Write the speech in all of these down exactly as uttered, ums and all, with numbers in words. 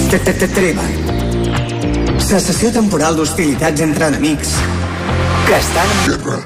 Treva. Cessació temporal d'hostilitats entre enemics que estan en guerra.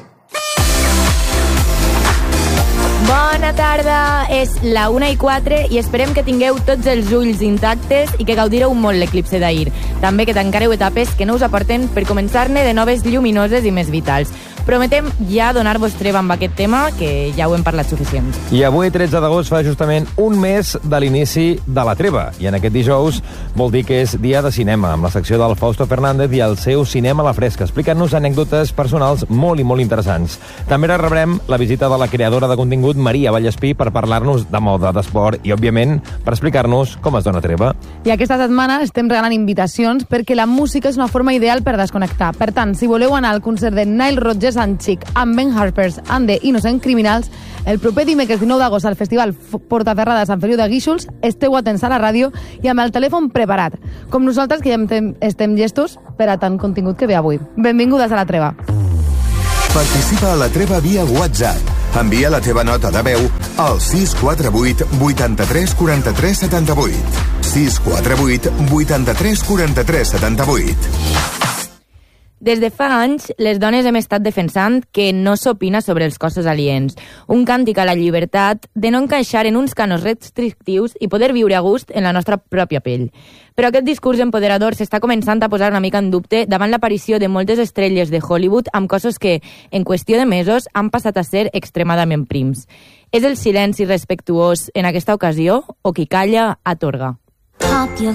Bona tarda, és la una i quatre i esperem que tingueu tots els ulls intactes i que gaudireu molt l'eclipse d'ahir. També que tancareu etapes que no us aporten per començar-ne de noves lluminoses i més vitals. Prometem ja donar-vos treva amb aquest tema, que ja ho hem parlat suficient. I avui, tretze d'agost, fa justament un mes de l'inici de la treva. I en aquest dijous vol dir que és dia de cinema, amb la secció del Fausto Fernández i el seu Cinema a la Fresca, explicant-nos anècdotes personals molt i molt interessants. També rebrem la visita de la creadora de contingut Maria Vallespí per parlar-nos de moda, d'esport i, òbviament, per explicar-nos com es dona treva. I aquesta setmana estem regalant invitacions perquè la música és una forma ideal per desconnectar. Per tant, si voleu anar al concert de Nile Rodgers and Chic amb Ben Harpers and the Innocent Criminals el proper dimecres dinou d'agost al Festival Portaferrada de Sant Feliu de Guíxols, esteu atents a la ràdio i amb el telèfon preparat, com nosaltres que ja estem llestos per a tant contingut que ve avui. Benvingudes a la treva. Participa a la treva via WhatsApp. Envia la teva nota de veu al sis quatre vuit vuitanta-tres quaranta-tres setanta-vuit. sis quatre vuit vuitanta-tres quaranta-tres setanta-vuit. Des de fa anys, les dones hem estat defensant que no s'opina sobre els cossos aliens. Un càntic a la llibertat de no encaixar en uns canons restrictius i poder viure a gust en la nostra pròpia pell. Però aquest discurs empoderador s'està començant a posar una mica en dubte davant l'aparició de moltes estrelles de Hollywood amb cossos que, en qüestió de mesos, han passat a ser extremadament prims. És el silenci respectuós en aquesta ocasió o qui calla atorga?